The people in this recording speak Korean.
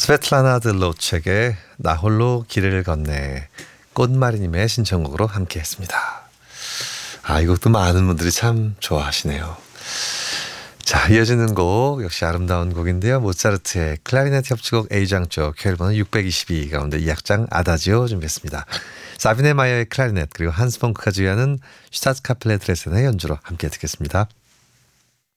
스베틀라나 들로첵의 나 홀로 길을 걷네, 꽃마리님의 신청곡으로 함께했습니다. 이 곡도 많은 분들이 참 좋아하시네요. 자, 이어지는 곡 역시 아름다운 곡인데요. 모차르트의 클라리넷 협주곡 A장조 K번호 622 가운데 2악장 아다지오 준비했습니다. 사비네 마이어의 클라리넷 그리고 한스 펑크가 주의하는 슈타트 카펠레 드레센의 연주로 함께 듣겠습니다.